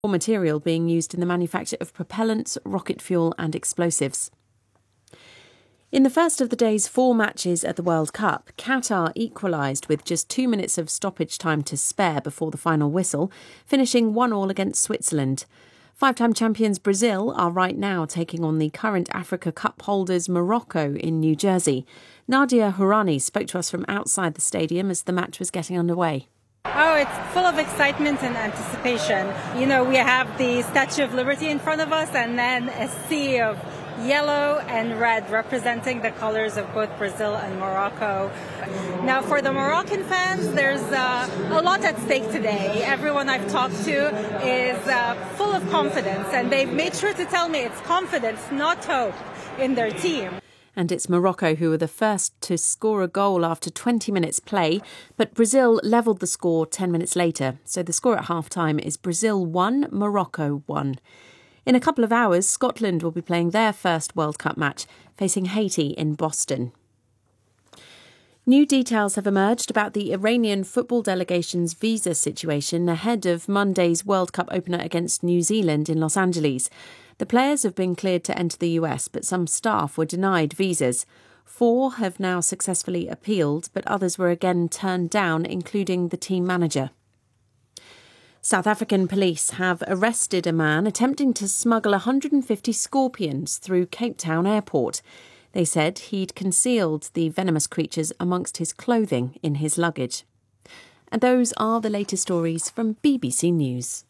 raw material being used in the manufacture of propellants, rocket fuel and explosives. In the first of the day's 4 matches at the World Cup, Qatar equalised with just 2 minutes of stoppage time to spare before the final whistle, finishing 1-1 against Switzerland. 5-time champions Brazil are right now taking on the current Africa Cup holders Morocco in New Jersey. Nadia Hourani spoke to us from outside the stadium as the match was getting underway. Oh, it's full of excitement and anticipation. You know, we have the Statue of Liberty in front of us and then a sea of yellow and red representing the colours of both Brazil and Morocco. Now, for the Moroccan fans, there's a lot at stake today. Everyone I've talked to is full of confidence, and they've made sure to tell me it's confidence, not hope, in their team. And it's Morocco who were the first to score a goal after 20 minutes play, but Brazil levelled the score 10 minutes later. So the score at half-time is Brazil 1, Morocco 1. In a couple of hours, Scotland will be playing their first World Cup match, facing Haiti in Boston. New details have emerged about the Iranian football delegation's visa situation ahead of Monday's World Cup opener against New Zealand in Los Angeles. The players have been cleared to enter the US, but some staff were denied visas. 4 have now successfully appealed, but others were again turned down, including the team manager. South African police have arrested a man attempting to smuggle 150 scorpions through Cape Town Airport. They said he'd concealed the venomous creatures amongst his clothing in his luggage. And those are the latest stories from BBC News.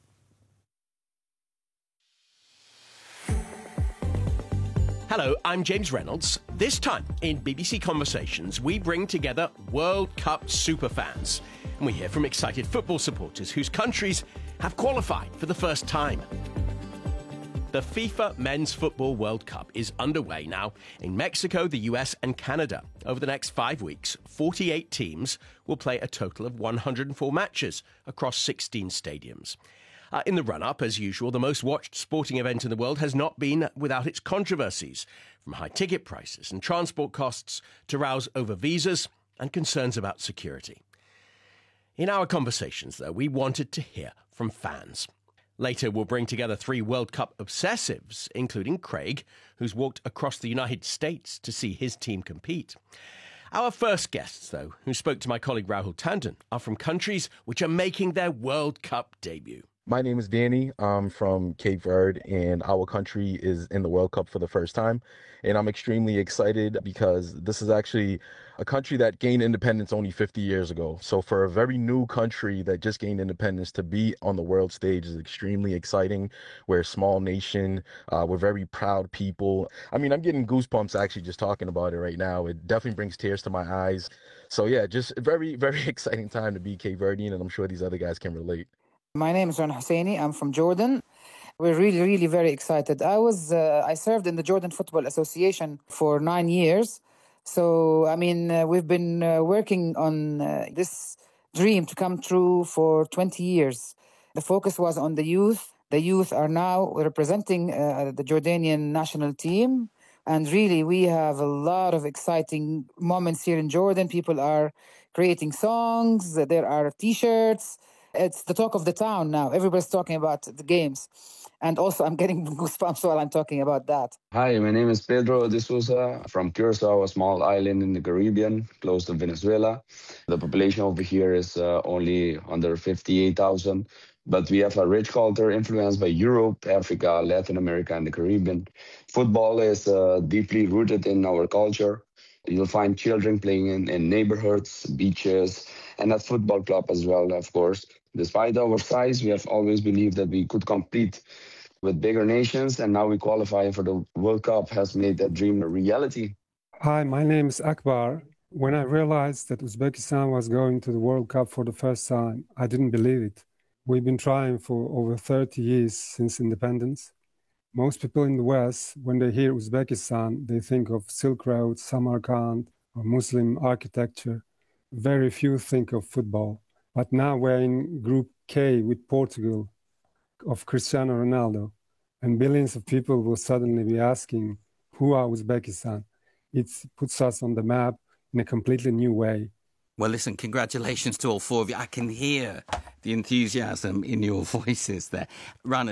Hello, I'm James Reynolds. This time in BBC Conversations, we bring together World Cup superfans. And we hear from excited football supporters whose countries have qualified for the first time. The FIFA Men's Football World Cup is underway now in Mexico, the US and Canada. Over the next 5 weeks, 48 teams will play a total of 104 matches across 16 stadiums. In the run-up, as usual, the most watched sporting event in the world has not been without its controversies, from high ticket prices and transport costs to rows over visas and concerns about security. In our conversations, though, we wanted to hear from fans. Later, we'll bring together 3 World Cup obsessives, including Craig, who's walked across the United States to see his team compete. Our first guests, though, who spoke to my colleague Rahul Tandon, are from countries which are making their World Cup debut. My name is Danny. I'm from Cape Verde, and our country is in the World Cup for the first time. And I'm extremely excited because this is actually a country that gained independence only 50 years ago. So for a very new country that just gained independence to be on the world stage is extremely exciting. We're a small nation. We're very proud people. I mean, I'm getting goosebumps actually just talking about it right now. It definitely brings tears to my eyes. So yeah, just a very, very exciting time to be Cape Verdean, and I'm sure these other guys can relate. My name is Ron Husseini. I'm from Jordan. We're really very excited. I served in the Jordan Football Association for 9 years. So, I mean, we've been working on this dream to come true for 20 years. The focus was on the youth. The youth are now representing the Jordanian national team. And really, we have a lot of exciting moments here in Jordan. People are creating songs. There are T-shirts. It's the talk of the town now. Everybody's talking about the games. And also, I'm getting goosebumps while I'm talking about that. Hi, my name is Pedro de Souza from Curacao, a small island in the Caribbean, close to Venezuela. The population over here is only under 58,000. But we have a rich culture influenced by Europe, Africa, Latin America, and the Caribbean. Football is deeply rooted in our culture. You'll find children playing in neighborhoods, beaches, and at football club as well, of course. Despite our size, we have always believed that we could compete with bigger nations, and now we qualify for the World Cup has made that dream a reality. Hi, my name is Akbar. When I realized that Uzbekistan was going to the World Cup for the first time, I didn't believe it. We've been trying for over 30 years since independence. Most people in the West, when they hear Uzbekistan, they think of Silk Road, Samarkand, or Muslim architecture. Very few think of football. But now we're in Group K with Portugal of Cristiano Ronaldo, and billions of people will suddenly be asking, who are Uzbekistan? It puts us on the map in a completely new way. Well, listen, congratulations to all 4 of you. I can hear the enthusiasm in your voices there. Rana,